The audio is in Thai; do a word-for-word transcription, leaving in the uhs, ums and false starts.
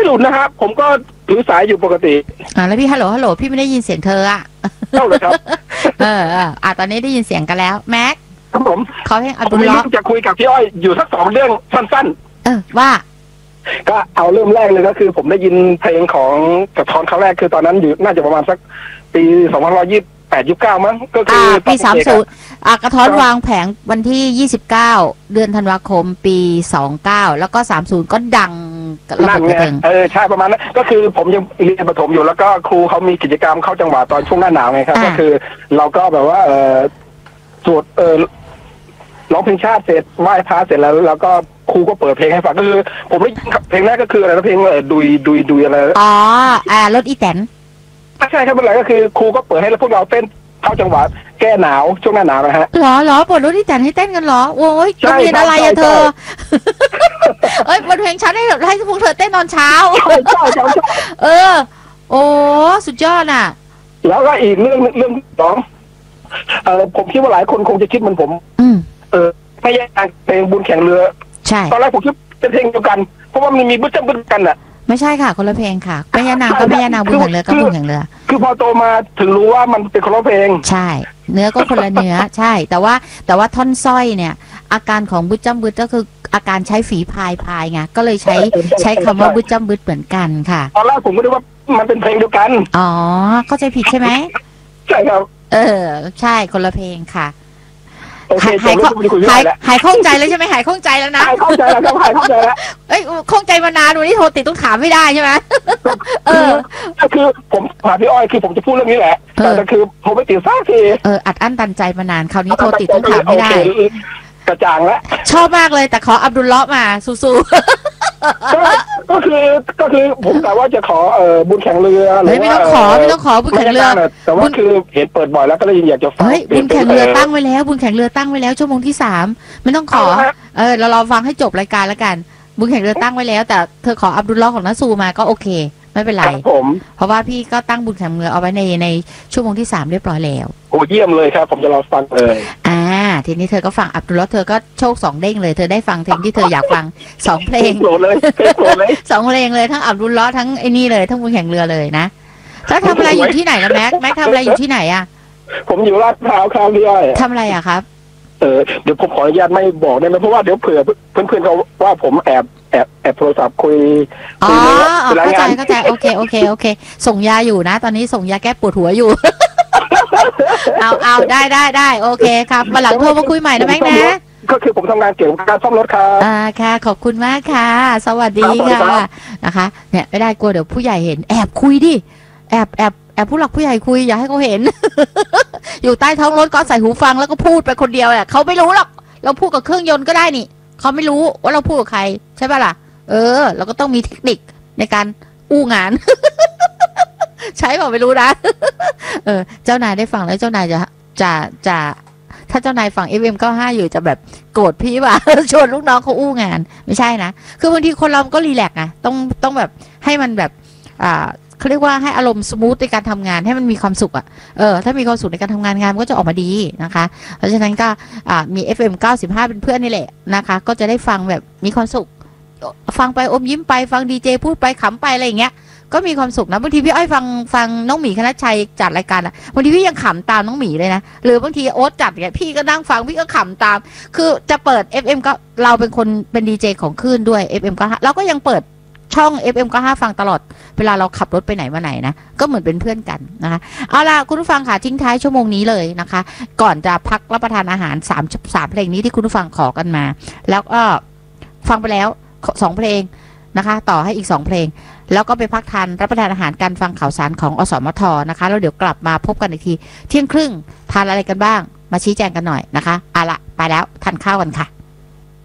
ได้หลุดนะครับผมก็ถือสายอยู่ปกติอ่าแล้วพี่ฮัลโหลฮัลโหลพี่ไม่ได้ยินเสียงเธออ่ะเท่าเลยครับเอออ่าตอนนี้ได้ยินเสียงกันแล้วแม็กครับผมเขาให้อับดุลเลาะห์จะคุยกับพี่อ้อยอยู่สักสองเรื่องสั้นๆเออว่าก็เอาเริ่มแรกเลยก็คือผมได้ยินเพลงของกระท้อนครั้งแรกคือตอนนั้นอยู่น่าจะประมาณสักปีสองพันร้อยยี่สิบแปดยี่สิบเก้ามั้งก็คือปีสามสิบอ่ากระท้อนวางแผงวันที่ยี่สิบเก้าเดือนธันวาคมปีสองเก้าแล้วก็สามสิบก็ดังนั่นไงเออใช่ประมาณนั้นก็คือผมยังเรียนประถมอยู่แล้วก็ครูเขามีกิจกรรมเข้าจังหวะตอนช่วงหน้าหนาวไงครับก็คือเราก็แบบว่าเออสวดเออร้องเพลงชาติเสร็จไหว้พระเสร็จแล้วแล้วก็ครูก็เปิดเพลงให้ฟังก็คือผมได้เพลงแรกก็คืออะไรนะเพลงเออดุยดุยดุยอะไรอ๋ออ่ารถอีแตนไม่ใช่ครับเป็นอะไรก็คือครูก็เปิดให้พวกเราเต้นเข้าจังหวะแก้หนาวช่วงหน้าหนาวนะฮะหรอหรอเปิดรถอีแตนให้เต้นกันหรอโอ้ยโรงเรียนอะไรอะเธอเอ้ยเปิดเพลงฉันให้ให้พวกเธอเต้นตอนเช้าใช่ใช่ใช่เออโอ้สุดยอดอ่ะแล้วก็อีกเรื่องเรื่องสองเออผมคิดว่าหลายคนคงจะคิดเหมือนผมอืมเออไม่ใช่เพลงบุญแข่งเรือใช่ตอนแรกผมคิดเป็นเพลงเดียวกันเพราะว่ามันมีบึ้มบึ้มกันอ่ะไม่ใช่ค่ะคนละเพลงค่ะแม่ย่านางก็แม่ย่านางบุญแข่งเรือก็บุญแข่งเรือคือพอโตมาถึงรู้ว่ามันเป็นคนละเพลงใช่เนื้อก็คนละเนื้อใช่แต่ว่าแต่ว่าท่อนสร้อยเนี่ยอาการของบึ้จ้ำบึ้ก็คืออาการใช้ฝีพายพายไงก็เลยใช้ใช้คำว่าบึ้จ้ำบึ้เหมือนกันค่ะตอนแรกผมไม่ได้ว่ามันเป็นเพลงเดียวกันอ๋อเข้าใจผิดใช่ไหมใช่ครับเออใช่คนละเพลงค่ะหายหายหายข้องใจแล้วใช่ไหมหายข้องใจแล้วนะหายข้องใจแล้วครับหายข้องใจแล้วเอ้ยข้องใจมานานวันนี้โทรติดต้องถามไม่ได้ใช่ไหมเออก็คือผมหาพี่อ้อยคือผมจะพูดเรื่องนี้แหละแต่คือผมไม่ติดซากทีเอออัดอั้นตันใจมานานคราวนี้โทรติดต้องถามไม่ได้กระจ่างแล้วชอบมากเลยแต่ขออับดุลเลาะมาสู้ๆก็คือก็คือผมแต่ว่าจะขอเอ่อบุญแข่งเรือหรือว่าไม่ต้องขอไม่ต้องขอบุญแข่งเรือแต่ว่าคือเห็นเปิดบ่อยแล้วก็เลยอยากจะฟังบุญแข่งเรือตั้งไว้แล้วบุญแข่งเรือตั้งไว้แล้วชั่วโมงที่สามไม่ต้องขอเออเรารอฟังให้จบรายการแล้วกันบุญแข่งเรือตั้งไว้แล้วแต่เธอขออับดุลเลาะของนัสซูมาก็โอเคไม่เป็นไรเพราะว่าพี่ก็ตั้งบุญแข่งเรือเอาไว้ในในชั่วโมงที่สามเรียบร้อยแล้วโอ้เยี่ยมเลยครับผมจะรอฟังเลยอ่าทีนี้เธอก็ฟังอับดุลเลาะเธอก็โชคสองเด้งเลยเธอได้ฟังเพลงที่เธออยากฟังสองเพลงเลยสองเพลงเลยทั้งอับดุลเลาะทั้งไอ้นี่เลยทั้งบุญแข่งเรือเลยนะแล้วทำอะไรอยู่ที่ไหนล่ะแม็กแม็กทำอะไรอยู่ที่ไหนอ่ะผมอยู่ลาดพร้าวครับพี่อ้อยทำอะไรอ่ะครับเออเดี๋ยวผมขออนุญาตไม่บอกได้ไหมเพราะว่าเดี๋ยวเผื่อเพื่อนๆเขาว่าผมแอบแอบแอบโทรศัพท์คุยอ๋อเข้าใจเข้าใจโอเคโอเคโอเคส่งยาอยู่นะตอนนี้ส่งยาแก้ปวดหัวอยู่เอาเอาได้ได้ได้โอเคครับมาหลังโทรมาคุยใหม่นะแม็กนะก็คือผมทำงานเกี่ยวกับการซ่อมรถครับอ่าค่ะขอบคุณมากค่ะสวัสดีค่ะนะคะเนี่ยไม่ได้กลัวเดี๋ยวผู้ใหญ่เห็นแอบคุยดิแอบแอบแอบผู้หลักผู้ใหญ่คุยอย่าให้เขาเห็นอยู่ใต้ท้องรถก็ใส่หูฟังแล้วก็พูดไปคนเดียวแหละเขาไม่รู้หรอกเราพูดกับเครื่องยนต์ก็ได้นี่เขาไม่รู้ว่าเราพูดกับใครใช่ป่ะล่ะเออเราก็ต้องมีเทคนิคในการอู้งาน ใช้เปล่าไม่รู้นะเออเจ้านายได้ฟังแล้วเจ้านายจะจะจะถ้าเจ้านายฟัง เอฟ เอ็ม เก้าสิบห้าอยู่จะแบบโกรธพี่ป่ะ ชวนลูกน้องเขาอู้งานไม่ใช่นะคือบางทีคนเราก็รีแลกซ์ไงต้องต้องแบบให้มันแบบอ่าเขาเรียกว่าให้อารมณ์สมูทในการทำงานให้มันมีความสุขอ่ะเออถ้ามีความสุขในการทำงานงานมันก็จะออกมาดีนะคะเพราะฉะนั้นก็อ่ามี เอฟ เอ็ม เก้าสิบห้าเป็นเพื่อนนี่แหละนะคะก็จะได้ฟังแบบมีความสุขฟังไปอมยิ้มไปฟังดีเจพูดไปขำไปอะไรอย่างเงี้ยก็มีความสุขนะบางทีพี่อ้อยฟังฟังน้องหมีคณชัยจัดรายการอ่ะบางทีพี่ยังขำตามน้องหมีเลยนะหรือบางทีโอ๊ตจัดเนี่ยพี่ก็นั่งฟังพี่ก็ขำตามคือจะเปิด เอฟ เอ็ม ก็เราเป็นคนเป็นดีเจของคลื่นด้วย เอฟ เอ็ม ก็เราก็ยังเปิดช่อง เอฟ เอ็ม ก็ห้าฟังตลอดเวลาเราขับรถไปไหนมาไหนนะก็เหมือนเป็นเพื่อนกันนะคะเอาล่ะคุณผู้ฟังค่ะทิ้งท้ายชั่วโมงนี้เลยนะคะก่อนจะพักรับประทานอาหารสาม สามเพลงนี้ที่คุณผู้ฟังขอกันมาแล้วก็ฟังไปแล้วสองเพลงนะคะต่อให้อีกสองเพลงแล้วก็ไปพักทานรับประทานอาหารการฟังข่าวสารของอสมทนะคะแล้วเดี๋ยวกลับมาพบกันอีกทีเที่ยงครึ่งทานอะไรกันบ้างมาชี้แจงกันหน่อยนะคะเอาล่ะไปแล้วทานข้าวกันค่ะ